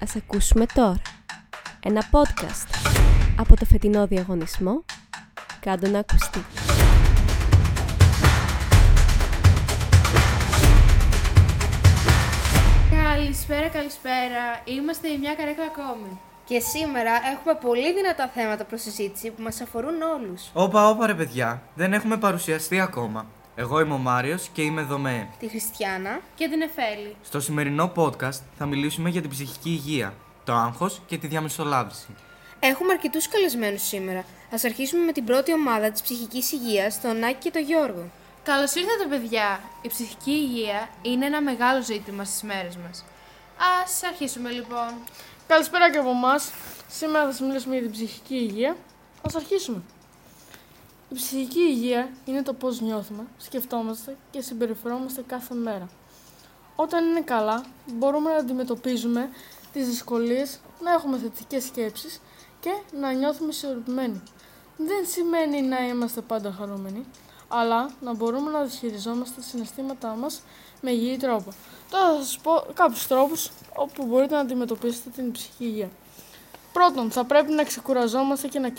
Ας ακούσουμε τώρα ένα podcast από το φετινό διαγωνισμό «Κάντο να ακουστεί». Καλησπέρα. Είμαστε η μια καρέκλα ακόμη. Και σήμερα έχουμε πολύ δυνατά θέματα προς συζήτηση που μας αφορούν όλους. Όπα ρε παιδιά, δεν έχουμε παρουσιαστεί ακόμα. Εγώ είμαι ο Μάριος και είμαι εδώ με τη Χριστιάνα και την Εφέλη. Στο σημερινό podcast θα μιλήσουμε για την ψυχική υγεία, το άγχος και τη διαμεσολάβηση. Έχουμε αρκετούς καλεσμένους σήμερα. Ας αρχίσουμε με την πρώτη ομάδα της ψυχικής υγείας, τον Άκη και τον Γιώργο. Καλώς ήρθατε, παιδιά. Η ψυχική υγεία είναι ένα μεγάλο ζήτημα στις μέρες μας. Ας αρχίσουμε λοιπόν. Καλησπέρα και από εμάς. Σήμερα θα σας μιλήσουμε για την ψυχική υγεία. Ας αρχίσουμε. Η ψυχική υγεία είναι το πώς νιώθουμε, σκεφτόμαστε και συμπεριφερόμαστε κάθε μέρα. Όταν είναι καλά, μπορούμε να αντιμετωπίζουμε τις δυσκολίες, να έχουμε θετικές σκέψεις και να νιώθουμε ισορροπημένοι. Δεν σημαίνει να είμαστε πάντα χαρούμενοι, αλλά να μπορούμε να διαχειριζόμαστε τα συναισθήματά μας με υγιή τρόπο. Τώρα θα σας πω κάποιους τρόπους όπου μπορείτε να αντιμετωπίσετε την ψυχική υγεία. Πρώτον, θα πρέπει να ξεκουραζόμαστε και να